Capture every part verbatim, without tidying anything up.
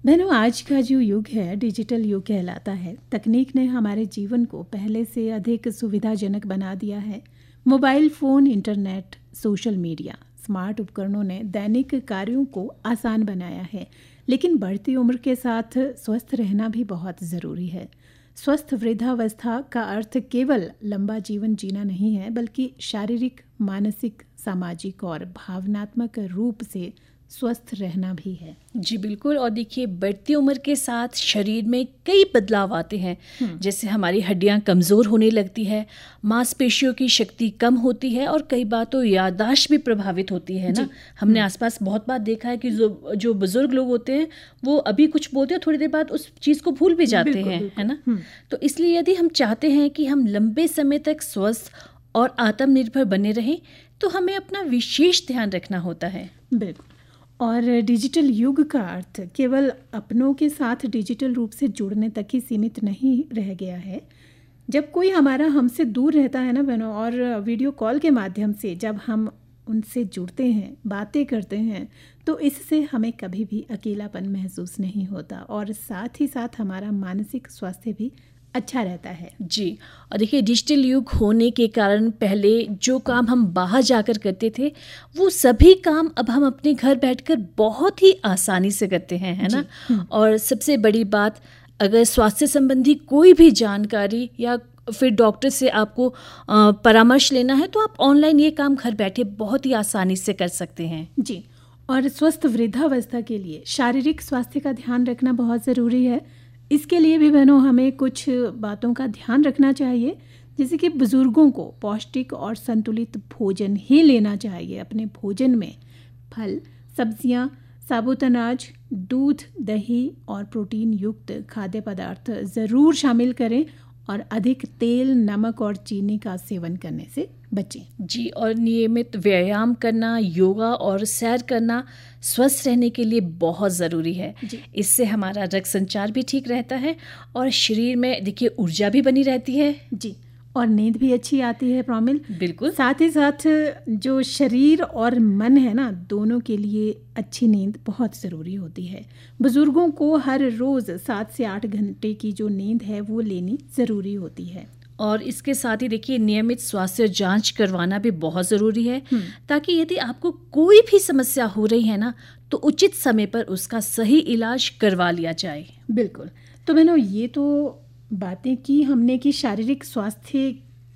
बहनों, आज का जो युग है डिजिटल युग कहलाता है। तकनीक ने हमारे जीवन को पहले से अधिक सुविधाजनक बना दिया है। Mobile phone, internet, social media, smart उपकरणों ने दैनिक कार्यों को आसान बनाया है, लेकिन बढ़ती उम्र के साथ स्वस्थ रहना भी बहुत ज़रूरी है। स्वस्थ वृद्धावस्था का अर्थ केवल लंबा जीवन जीना नहीं है, बल्कि शारीरिक, मानसिक, सामाजिक और भावनात्मक रूप से स्वस्थ रहना भी है। जी बिल्कुल। और देखिए, बढ़ती उम्र के साथ शरीर में कई बदलाव आते हैं, जैसे हमारी हड्डियां कमज़ोर होने लगती है, मांसपेशियों की शक्ति कम होती है और कई बार तो याददाश्त भी प्रभावित होती है ना। हमने आसपास बहुत बार देखा है कि जो जो बुज़ुर्ग लोग होते हैं वो अभी कुछ बोलते हैं, थोड़ी देर बाद उस चीज़ को भूल भी जाते बिल्कुल, हैं, बिल्कुल। है ना। तो इसलिए यदि हम चाहते हैं कि हम लंबे समय तक स्वस्थ और आत्मनिर्भर बने रहें, तो हमें अपना विशेष ध्यान रखना होता है। बिल्कुल। और डिजिटल युग का अर्थ केवल अपनों के साथ डिजिटल रूप से जुड़ने तक ही सीमित नहीं रह गया है। जब कोई हमारा हमसे दूर रहता है ना बहनों, और वीडियो कॉल के माध्यम से जब हम उनसे जुड़ते हैं, बातें करते हैं, तो इससे हमें कभी भी अकेलापन महसूस नहीं होता और साथ ही साथ हमारा मानसिक स्वास्थ्य भी अच्छा रहता है। जी। और देखिए, डिजिटल युग होने के कारण पहले जो काम हम बाहर जाकर करते थे, वो सभी काम अब हम अपने घर बैठकर बहुत ही आसानी से करते हैं, है ना। और सबसे बड़ी बात, अगर स्वास्थ्य संबंधी कोई भी जानकारी या फिर डॉक्टर से आपको अ, परामर्श लेना है, तो आप ऑनलाइन ये काम घर बैठे बहुत ही आसानी से कर सकते हैं। जी। और स्वस्थ वृद्धावस्था के लिए शारीरिक स्वास्थ्य का ध्यान रखना बहुत ज़रूरी है। इसके लिए भी बहनों हमें कुछ बातों का ध्यान रखना चाहिए, जैसे कि बुज़ुर्गों को पौष्टिक और संतुलित भोजन ही लेना चाहिए। अपने भोजन में फल, सब्जियां, साबुत अनाज, दूध, दही और प्रोटीन युक्त खाद्य पदार्थ ज़रूर शामिल करें और अधिक तेल, नमक और चीनी का सेवन करने से बचें। जी। और नियमित व्यायाम करना, योगा और सैर करना स्वस्थ रहने के लिए बहुत ज़रूरी है। इससे हमारा रक्त संचार भी ठीक रहता है और शरीर में देखिए ऊर्जा भी बनी रहती है। जी। और नींद भी अच्छी आती है प्रोमिल। बिल्कुल। साथ ही साथ जो शरीर और मन है ना, दोनों के लिए अच्छी नींद बहुत ज़रूरी होती है। बुज़ुर्गों को हर रोज़ सात से आठ घंटे की जो नींद है वो लेनी ज़रूरी होती है। और इसके साथ ही देखिए, नियमित स्वास्थ्य जांच करवाना भी बहुत ज़रूरी है, ताकि यदि आपको कोई भी समस्या हो रही है ना, तो उचित समय पर उसका सही इलाज करवा लिया जाए। बिल्कुल। तो बहनों, ये तो बातें की हमने कि शारीरिक स्वास्थ्य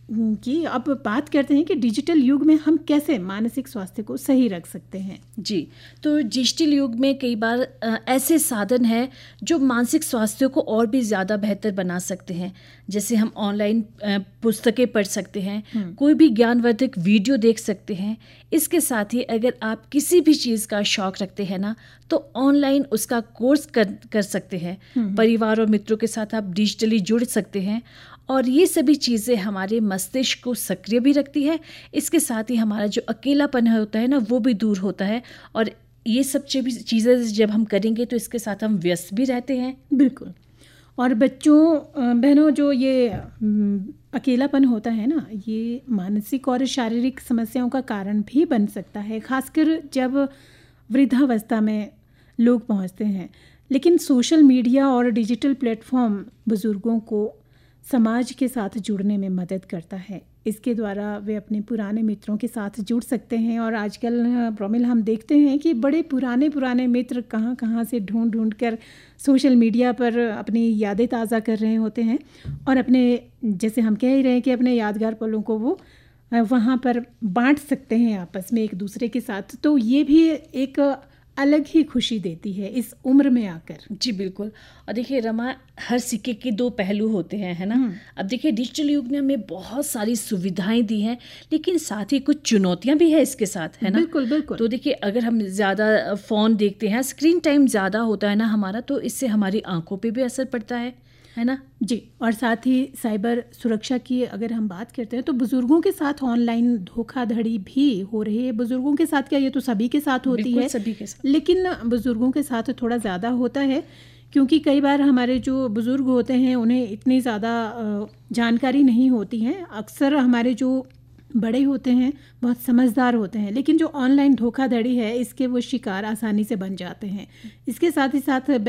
की। अब बात करते हैं कि डिजिटल युग में हम कैसे मानसिक स्वास्थ्य को सही रख सकते हैं। जी। तो डिजिटल युग में कई बार ऐसे साधन हैं जो मानसिक स्वास्थ्य को और भी ज़्यादा बेहतर बना सकते हैं। जैसे हम ऑनलाइन पुस्तकें पढ़ सकते हैं, कोई भी ज्ञानवर्धक वीडियो देख सकते हैं। इसके साथ ही अगर आप किसी भी चीज़ का शौक़ रखते हैं ना, तो ऑनलाइन उसका कोर्स कर कर सकते हैं। परिवार और मित्रों के साथ आप डिजिटली जुड़ सकते हैं और ये सभी चीज़ें हमारे मस्तिष्क को सक्रिय भी रखती है। इसके साथ ही हमारा जो अकेलापन होता है ना, वो भी दूर होता है। और ये सब चीज़ें जब हम करेंगे तो इसके साथ हम व्यस्त भी रहते हैं। बिल्कुल। और बच्चों, बहनों, जो ये अकेलापन होता है ना, ये मानसिक और शारीरिक समस्याओं का कारण भी बन सकता है, खासकर जब वृद्धावस्था में लोग पहुंचते हैं। लेकिन सोशल मीडिया और डिजिटल प्लेटफॉर्म बुज़ुर्गों को समाज के साथ जुड़ने में मदद करता है। इसके द्वारा वे अपने पुराने मित्रों के साथ जुड़ सकते हैं। और आजकल प्रोमिल हम देखते हैं कि बड़े पुराने पुराने मित्र कहाँ कहाँ से ढूंढ ढूंढ कर सोशल मीडिया पर अपनी यादें ताज़ा कर रहे होते हैं और अपने, जैसे हम कह ही रहे हैं कि अपने यादगार पलों को वो वहाँ पर बांट सकते हैं आपस में एक दूसरे के साथ। तो ये भी एक अलग ही खुशी देती है इस उम्र में आकर। जी बिल्कुल। और देखिए रमा, हर सिक्के के दो पहलू होते हैं, है ना। अब देखिए, डिजिटल युग ने हमें बहुत सारी सुविधाएं दी हैं, लेकिन साथ ही कुछ चुनौतियां भी है इसके साथ, है ना। बिल्कुल बिल्कुल। तो देखिए, अगर हम ज़्यादा फ़ोन देखते हैं, स्क्रीन टाइम ज़्यादा होता है ना हमारा, तो इससे हमारी आंखों पे भी असर पड़ता है, है ना। जी। और साथ ही साइबर सुरक्षा की अगर हम बात करते हैं, तो बुज़ुर्गों के साथ ऑनलाइन धोखाधड़ी भी हो रही है। बुज़ुर्गों के साथ क्या, ये तो सभी के साथ होती है, सभी के साथ। लेकिन बुज़ुर्गों के साथ थोड़ा ज़्यादा होता है, क्योंकि कई बार हमारे जो बुज़ुर्ग होते हैं उन्हें इतनी ज़्यादा जानकारी नहीं होती है। अक्सर हमारे जो बड़े होते हैं बहुत समझदार होते हैं, लेकिन जो ऑनलाइन धोखाधड़ी है इसके वो शिकार आसानी से बन जाते हैं। इसके साथ ही साथ